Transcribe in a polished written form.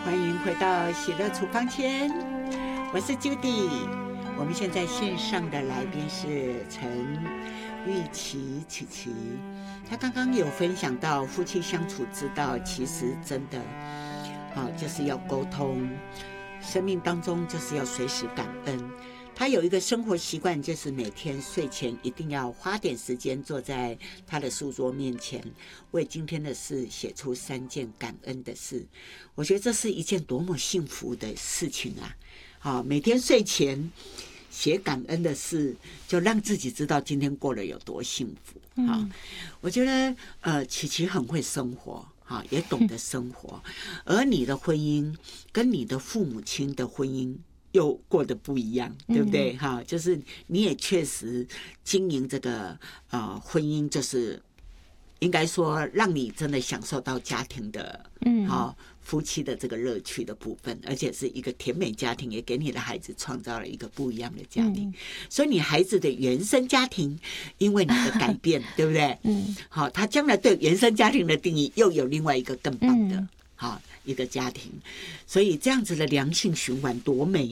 欢迎回到喜乐厨房前，我是 Judy。我们现在线上的来宾是陈玉琪琪，她刚刚有分享到夫妻相处之道，其实真的就是要沟通，生命当中就是要随时感恩。他有一个生活习惯，就是每天睡前一定要花点时间坐在他的书桌面前，为今天的事写出3件感恩的事。我觉得这是一件多么幸福的事情啊！每天睡前写感恩的事，就让自己知道今天过得有多幸福。我觉得琪琪很会生活，也懂得生活，而你的婚姻跟你的父母亲的婚姻又过得不一样，对不对？就是你也确实经营这个婚姻，就是应该说让你真的享受到家庭的夫妻的这个乐趣的部分，而且是一个甜美家庭，也给你的孩子创造了一个不一样的家庭。所以你孩子的原生家庭因为你的改变对不对？他将来对原生家庭的定义又有另外一个更棒的一个家庭，所以这样子的良性循环多美